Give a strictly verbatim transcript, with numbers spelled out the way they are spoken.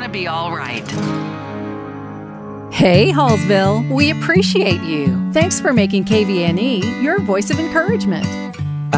gonna be all right. Hey, Hallsville, we appreciate you. Thanks for making K V N E your voice of encouragement.